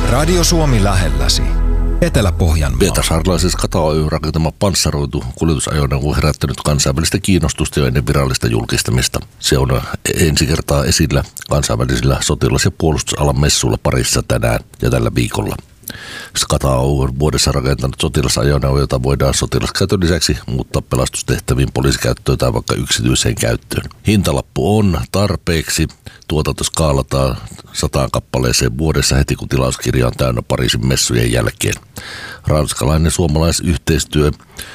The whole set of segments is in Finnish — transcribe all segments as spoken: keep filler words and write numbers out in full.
Radio Suomi lähelläsi. Etelä-Pohjanmaa. Pietarsaarelaisessa Kata Oy rakentama panssaroitu kuljetusajoneuvo on herättänyt kansainvälistä kiinnostusta jo ennen virallista julkistamista. Se on ensi kertaa esillä kansainvälisillä sotilas- ja puolustusalan messuilla Pariisissa tänään ja tällä viikolla. Kata Oy on vuodessa rakentanut sotilasajoneuvo, jota voidaan sotilaskäytön lisäksi muuttaa pelastustehtäviin, poliisikäyttöön tai vaikka yksityiseen käyttöön. Hintalappu on tarpeeksi. Tuotanto skaalataan sataan kappaleeseen vuodessa heti, kun tilauskirja on täynnä Pariisin messujen jälkeen. Ranskalainen suomalaisyhteistyö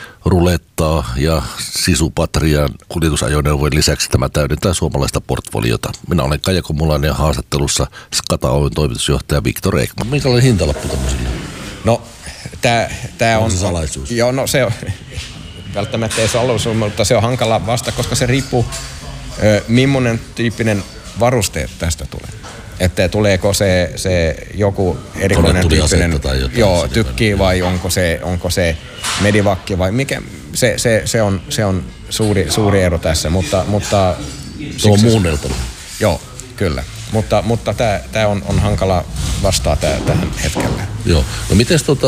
rulettaa ja Sisu Patrian kuljetusajoneuvojen lisäksi tämä täydentää suomalaista portfoliota. Minä olen Kaija Komulainen ja haastattelussa Kata Oyn toimitusjohtaja Viktor Ekman. Minkälainen hintalappu tämmöisellä? No, tää, tää on... on se salaisuus? Joo, no se on... Välttämättä ei salaisuus, mutta se on hankala vasta, koska se riippuu, ö, millainen tyyppinen varuste tästä tulee. Että tuleeko se, se joku erikoinen tyyppinen joo, tykki vai onko se, onko se medivakki vai mikä. Se, se, se, on, se on suuri, suuri ero tässä, mutta... mutta se on muunneltava. Joo, kyllä. Mutta, mutta tämä on, on hankala vastaa tää, tähän hetkelle. Joo. No miten tota,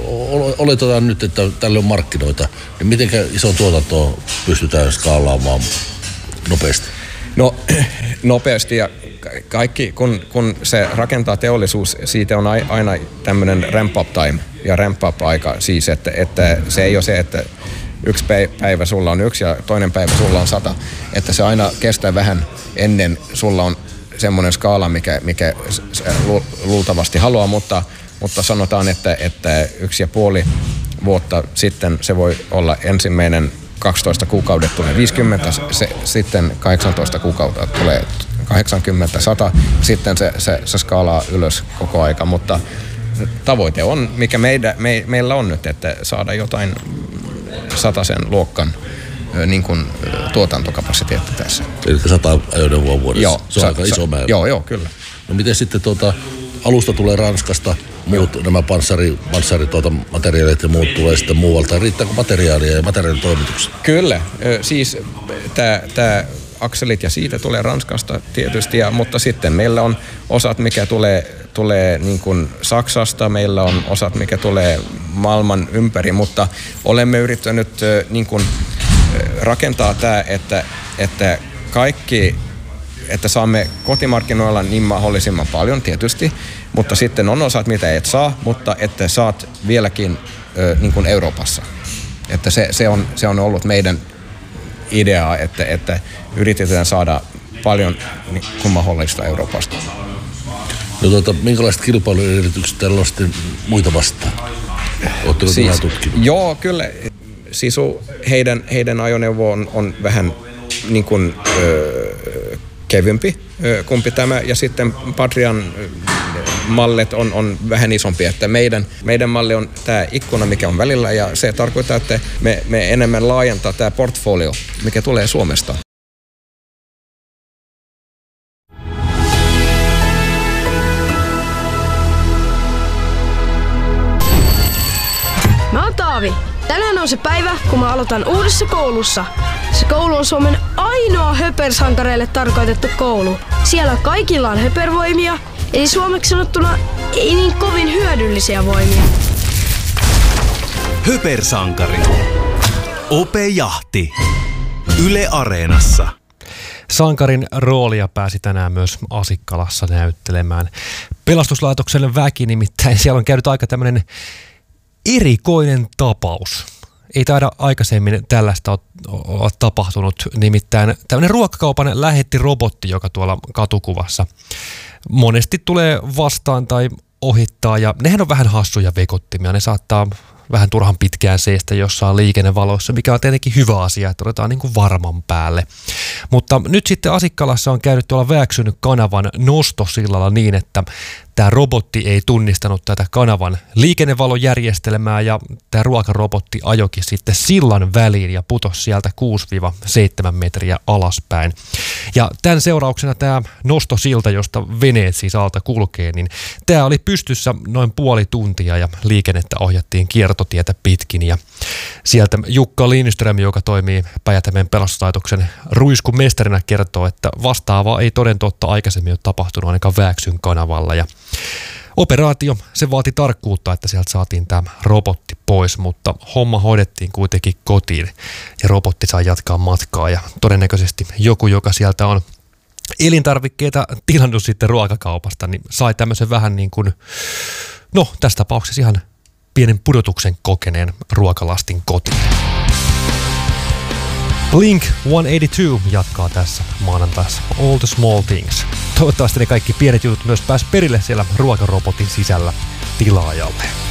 oletetaan nyt, että tälle on markkinoita, niin miten iso tuotantoa pystytään skaalaamaan nopeasti? No nopeasti ja kaikki, kun, kun se rakentaa teollisuus, siitä on aina tämmöinen ramp up time ja ramp up aika siis, että, että se ei ole se, että yksi päivä sulla on yksi ja toinen päivä sulla on sata, että se aina kestää vähän ennen sulla on semmoinen skaala, mikä, mikä luultavasti haluaa, mutta, mutta sanotaan, että, että yksi ja puoli vuotta sitten se voi olla ensimmäinen kaksitoista kuukaudet tulee viisikymmentä, se, sitten kahdeksantoista kuukautta tulee kahdeksankymmentä, sata, sitten se, se, se skaalaa ylös koko aika, mutta tavoite on, mikä meidän, me, meillä on nyt, että saada jotain sataisen luokkan niin kuin tuotantokapasiteetti tässä. Eli sata ajoneuvoa vuodessa. Joo, se on sa, aika sa, iso määrä. Joo, joo, kyllä. No miten sitten tuota, alusta tulee Ranskasta, muut joo. nämä panssari, panssari tuota, materiaalit ja muut tulee sitten muualta. Riittääkö materiaalia ja materiaalitoimituksia? Kyllä. Siis tämä akselit ja siitä tulee Ranskasta tietysti, ja, mutta sitten meillä on osat, mikä tulee, tulee niin kuin Saksasta, meillä on osat, mikä tulee maailman ympäri, mutta olemme yrittäneet niin kuin rakentaa tämä, että, että kaikki, että saamme kotimarkkinoilla niin mahdollisimman paljon tietysti, mutta sitten on osat, mitä et saa, mutta että saat vieläkin niin kuin Euroopassa. Että se, se, on, se on ollut meidän idea, että, että yritetään saada paljon niin kuin mahdollista Euroopasta. No tuota, minkälaiset kilpailuedellytykset tällä on sitten muita vastaan? Oletteko siis, tämä tutkinut? Joo, kyllä. Sisu, heidän, heidän ajoneuvo on, on vähän niin kuin, ö, kevyempi ö, kumpi tämä, ja sitten Patrian mallit on, on vähän isompi, että meidän, meidän malli on tämä ikkuna, mikä on välillä, ja se tarkoittaa, että me, me enemmän laajentaa tämä portfolio, mikä tulee Suomesta. Mä oon Taavi. Tänään on se päivä, kun mä aloitan uudessa koulussa. Se koulu on Suomen ainoa höpersankareille tarkoitettu koulu. Siellä kaikilla on höpervoimia, eli suomeksi sanottuna ei niin kovin hyödyllisiä voimia. Höpersankari. Ope Jahti. Yle Areenassa. Sankarin roolia pääsi tänään myös Asikkalassa näyttelemään pelastuslaitoksen väki, nimittäin siellä on käynyt aika tämmöinen erikoinen tapaus. Ei taida aikaisemmin tällaista ole tapahtunut, nimittäin tämmöinen ruokakaupan lähettirobotti, joka tuolla katukuvassa monesti tulee vastaan tai ohittaa, ja nehän on vähän hassuja vekottimia, ne saattaa vähän turhan pitkään seistä jossain liikennevaloissa, mikä on tietenkin hyvä asia, että otetaan niin kuin varman päälle. Mutta nyt sitten Asikkalassa on käynyt tuolla Vääksyn kanavan nostosillalla niin, että tämä robotti ei tunnistanut tätä kanavan liikennevalojärjestelmää, ja tämä ruokarobotti ajokin sitten sillan väliin ja putosi sieltä kuusi seitsemän metriä alaspäin. Ja tämän seurauksena tämä nostosilta, josta veneet siis alta kulkee, niin tämä oli pystyssä noin puoli tuntia ja liikennettä ohjattiin kiertotietä pitkin. Ja sieltä Jukka Lindström, joka toimii Päijät-Hämeen pelastuslaitoksen ruiskumestarina, kertoo, että vastaavaa ei toden totta aikaisemmin ole tapahtunut ainakaan Vääksyn kanavalla. Ja Operaatio, se vaati tarkkuutta, että sieltä saatiin tämä robotti pois, mutta homma hoidettiin kuitenkin kotiin ja robotti sai jatkaa matkaa ja todennäköisesti joku, joka sieltä on elintarvikkeita tilannut sitten ruokakaupasta, niin sai tämmöisen vähän niin kuin, no tässä tapauksessa ihan pienen pudotuksen kokeneen ruokalastin kotiin. Blink sata kahdeksankymmentäkaksi jatkaa tässä maanantaissa All the Small Things. Toivottavasti ne kaikki pienet jutut myös pääs perille siellä ruokarobotin sisällä tilaajalle.